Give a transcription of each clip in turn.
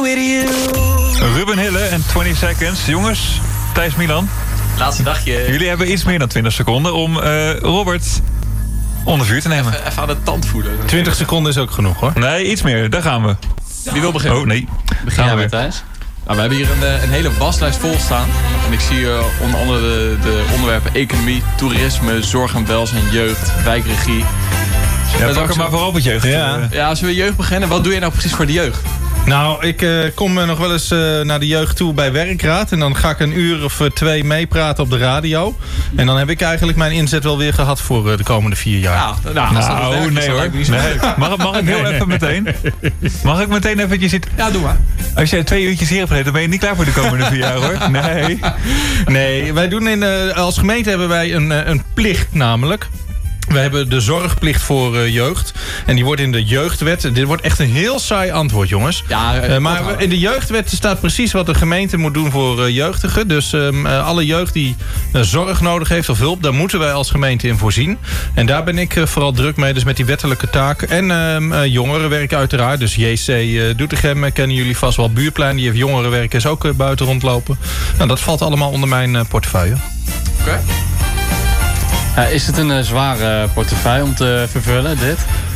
with you. Ruben Hille en 20 Seconds. Jongens, Thijs Milan. Laatste dagje. Jullie hebben iets meer dan 20 seconden om Robert onder vuur te nemen. Even aan de tand voelen. 20 seconden is ook genoeg, hoor. Nee, iets meer. Daar gaan we. Wie wil beginnen? Oh, nee. Begin jij met Thijs? Nou, we hebben hier een hele waslijst vol staan. En ik zie onder andere de onderwerpen economie, toerisme, zorg en welzijn, jeugd, wijkregie. Ja, pak hem maar vooral op het jeugd. Ja, als we met jeugd beginnen, wat doe je nou precies voor de jeugd? Nou, ik kom nog wel eens naar de jeugd toe bij Werkraad. En dan ga ik een uur of 2 meepraten op de radio. En dan heb ik eigenlijk mijn inzet wel weer gehad voor de komende 4 jaar. Nee hoor. Mag ik heel even meteen? Mag ik meteen eventjes zitten? Ja, doe maar. Als jij 2 uurtjes hier hebt gezeten, dan ben je niet klaar voor de komende 4 jaar, hoor. Nee. Nee, wij doen als gemeente hebben wij een plicht namelijk. We hebben de zorgplicht voor jeugd. En die wordt in de jeugdwet. Dit wordt echt een heel saai antwoord, jongens. Ja, maar in de jeugdwet staat precies wat de gemeente moet doen voor jeugdigen. Dus alle jeugd die zorg nodig heeft of hulp, daar moeten wij als gemeente in voorzien. En daar ben ik vooral druk mee, dus met die wettelijke taken. En jongerenwerk uiteraard. Dus JC Doetinchem kennen jullie vast wel. Buurplein, die heeft jongerenwerkers ook buiten rondlopen. Nou, dat valt allemaal onder mijn portefeuille. Oké. Is het een zware portefeuille om te vervullen, dit?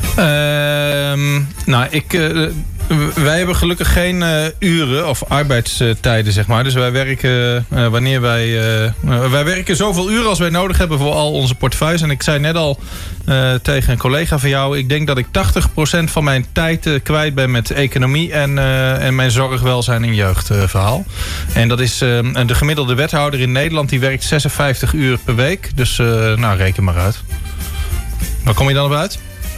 Wij hebben gelukkig geen uren of arbeidstijden, zeg maar. Dus wij werken wanneer wij werken zoveel uren als wij nodig hebben voor al onze portefeuilles. En ik zei net al tegen een collega van jou, ik denk dat ik 80% van mijn tijd kwijt ben met economie en mijn zorg, welzijn en jeugdverhaal. En dat is de gemiddelde wethouder in Nederland, die werkt 56 uur per week. Dus reken maar uit. Waar kom je dan op uit?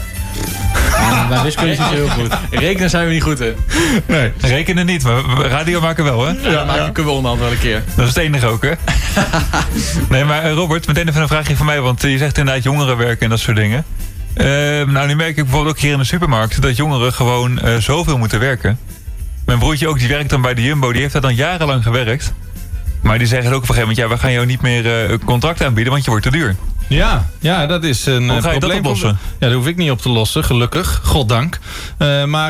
Bij wiskunde is het heel goed. Rekenen zijn we niet goed in. Nee, rekenen niet, maar radio maken wel, hè? Ja, maken kunnen we onderhand wel een keer. Dat is het enige ook, hè? Nee, maar Robert, meteen even een vraagje van mij. Want je zegt inderdaad jongerenwerk en dat soort dingen. Nu merk ik bijvoorbeeld ook hier in de supermarkt dat jongeren gewoon zoveel moeten werken. Mijn broertje ook, die werkt dan bij de Jumbo. Die heeft daar dan jarenlang gewerkt. Maar die zeggen ook op een gegeven moment, we gaan jou niet meer contract aanbieden, want je wordt te duur. Ja, dat is een Hoe ga je probleem. dat oplossen? Ja, dat hoef ik niet op te lossen, gelukkig. Goddank. Maar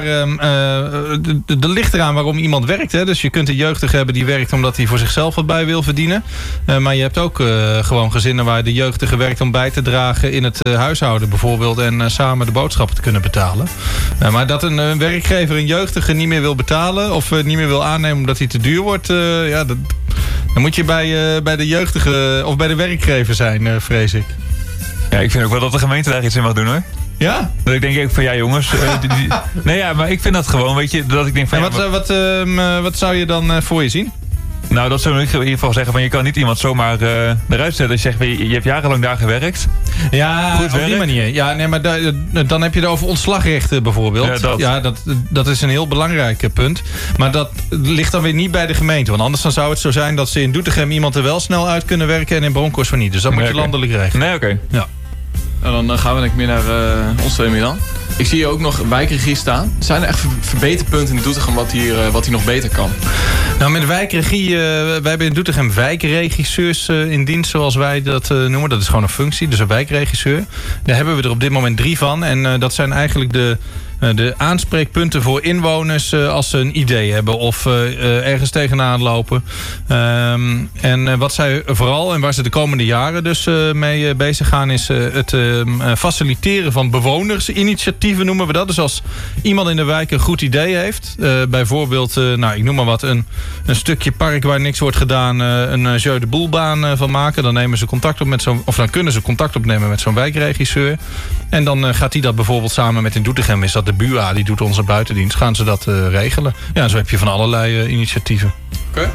er ligt eraan waarom iemand werkt. Hè. Dus je kunt een jeugdige hebben die werkt omdat hij voor zichzelf wat bij wil verdienen. Maar je hebt ook gewoon gezinnen waar de jeugdige werkt om bij te dragen in het huishouden bijvoorbeeld. En samen de boodschappen te kunnen betalen. Maar dat een werkgever een jeugdige niet meer wil betalen of niet meer wil aannemen omdat hij te duur wordt. Dan moet je bij de jeugdige of bij de werkgever zijn, vrees ik. Ja, ik vind ook wel dat de gemeente daar iets in mag doen, hoor. Ja? Dat ik denk van, ja jongens... maar ik vind dat gewoon, weet je, dat ik denk van... Wat zou je dan voor je zien? Nou, dat zou ik in ieder geval zeggen van, je kan niet iemand zomaar eruit zetten. Als je zegt, je hebt jarenlang daar gewerkt. Ja, goed op werk. die manier. Ja, nee, maar dan heb je het over ontslagrechten bijvoorbeeld. Ja, dat is een heel belangrijk punt. Maar dat ligt dan weer niet bij de gemeente. Want anders dan zou het zo zijn dat ze in Doetinchem iemand er wel snel uit kunnen werken en in Bronkhorst van niet. Dus dat moet je landelijk regelen. Nee, oké. Ja. En dan gaan we meer naar ons twee Milan. Ik zie hier ook nog wijkregie staan. Zijn er echt verbeterpunten in Doetinchem wat hier nog beter kan? Nou, met wijkregie, wij hebben in Doetinchem wijkregisseurs in dienst, zoals wij dat noemen. Dat is gewoon een functie, dus een wijkregisseur. Daar hebben we er op dit moment 3 van. En dat zijn eigenlijk de aanspreekpunten voor inwoners als ze een idee hebben of ergens tegenaan lopen. En wat zij vooral en waar ze de komende jaren dus mee bezig gaan is het faciliteren van bewonersinitiatieven noemen we dat. Dus als iemand in de wijk een goed idee heeft, bijvoorbeeld, ik noem maar wat, een stukje park waar niks wordt gedaan, een jeu de boelbaan van maken, dan nemen ze contact op dan kunnen ze contact opnemen met zo'n wijkregisseur. En dan gaat hij dat bijvoorbeeld samen met in Doetinchem is dat de BUA, die doet onze buitendienst, gaan ze dat regelen. Ja, zo heb je van allerlei initiatieven. Oké.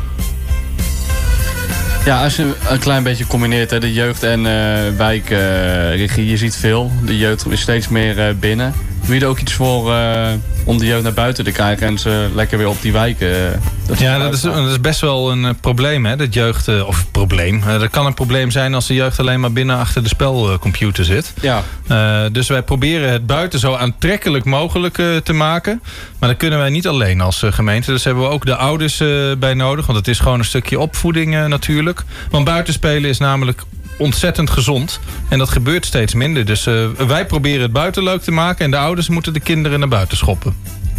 Ja, als je een klein beetje combineert, de jeugd- en wijkregie, je ziet veel. De jeugd is steeds meer binnen. Doe je er ook iets voor om de jeugd naar buiten te krijgen en ze lekker weer op die wijken? Dat is best wel een probleem, hè? Dat jeugd, of probleem. Dat kan een probleem zijn als de jeugd alleen maar binnen achter de spelcomputer zit. Ja. Dus wij proberen het buiten zo aantrekkelijk mogelijk te maken. Maar dat kunnen wij niet alleen als gemeente. Dus hebben we ook de ouders bij nodig. Want het is gewoon een stukje opvoeding natuurlijk. Want buitenspelen is namelijk ontzettend gezond. En dat gebeurt steeds minder. Dus wij proberen het buiten leuk te maken. En de ouders moeten de kinderen naar buiten schoppen.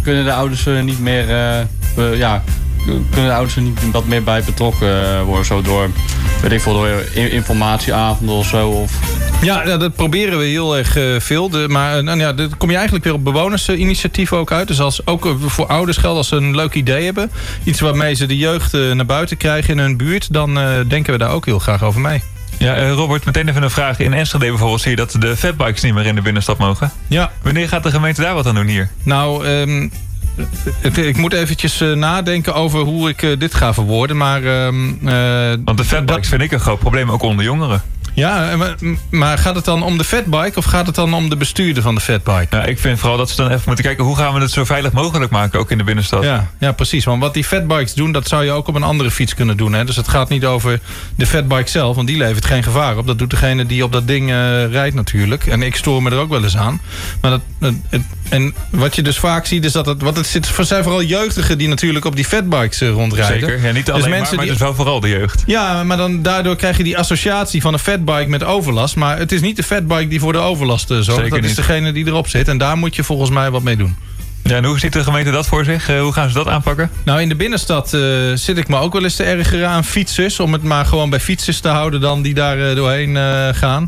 kunnen de ouders niet meer... kunnen de ouders er niet wat meer bij betrokken worden? Zo door, weet ik veel, door informatieavonden of zo? Of... Ja, dat proberen we heel erg veel. Maar dan kom je eigenlijk weer op bewonersinitiatieven ook uit. Dus als ook voor ouders geldt, als ze een leuk idee hebben, iets waarmee ze de jeugd naar buiten krijgen in hun buurt, dan denken we daar ook heel graag over mee. Ja, Robert, meteen even een vraag. In Enschede bijvoorbeeld zie je dat de fatbikes niet meer in de binnenstad mogen. Ja. Wanneer gaat de gemeente daar wat aan doen hier? Nou, ik moet eventjes nadenken over hoe ik dit ga verwoorden. Maar, want de fatbikes vind ik een groot probleem, ook onder jongeren. Ja, maar gaat het dan om de fatbike of gaat het dan om de bestuurder van de fatbike? Ja, ik vind vooral dat ze dan even moeten kijken hoe gaan we het zo veilig mogelijk maken, ook in de binnenstad. Ja, precies. Want wat die fatbikes doen, dat zou je ook op een andere fiets kunnen doen. Hè? Dus het gaat niet over de fatbike zelf, want die levert geen gevaar op. Dat doet degene die op dat ding rijdt natuurlijk. En ik stoor me er ook wel eens aan. Maar en wat je dus vaak ziet is dat het zijn vooral jeugdigen die natuurlijk op die fatbikes rondrijden. Zeker, ja, niet alleen dus maar het is wel vooral de jeugd. Ja, maar dan daardoor krijg je die associatie van een fatbike met overlast. Maar het is niet de fatbike die voor de overlast zorgt. Zeker dat is niet. Degene die erop zit. En daar moet je volgens mij wat mee doen. Ja, en hoe ziet de gemeente dat voor zich? Hoe gaan ze dat aanpakken? Nou, in de binnenstad zit ik me ook wel eens te ergeren aan fietsers. Om het maar gewoon bij fietsers te houden dan die daar doorheen gaan.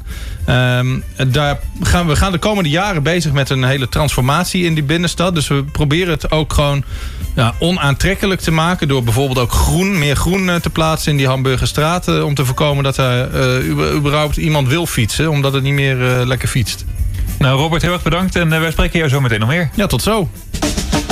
We gaan de komende jaren bezig met een hele transformatie in die binnenstad. Dus we proberen het ook gewoon onaantrekkelijk te maken. Door bijvoorbeeld ook meer groen te plaatsen in die Hamburgerstraat. Om te voorkomen dat er überhaupt iemand wil fietsen. Omdat het niet meer lekker fietst. Nou, Robert, heel erg bedankt. En wij spreken jou zo meteen nog meer. Ja, tot zo.